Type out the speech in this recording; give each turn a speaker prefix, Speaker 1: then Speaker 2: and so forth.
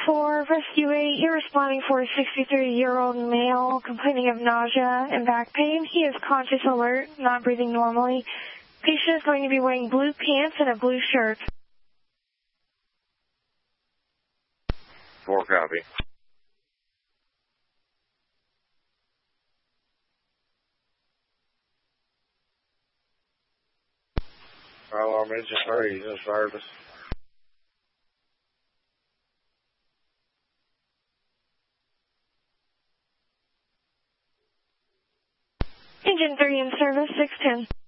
Speaker 1: For Rescue 8, you're responding for a 63-year-old male complaining of nausea and back pain. He is conscious, alert, not breathing normally. Patient is going to be wearing blue pants and a blue shirt.
Speaker 2: 4 copy. Fire alarm engine 3, he's in service.
Speaker 1: Engine 3 in service, 610.